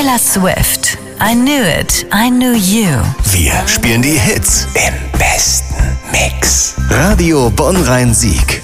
Taylor Swift. I knew it, I knew you. Wir spielen die Hits im besten Mix. Radio Bonn-Rhein-Sieg.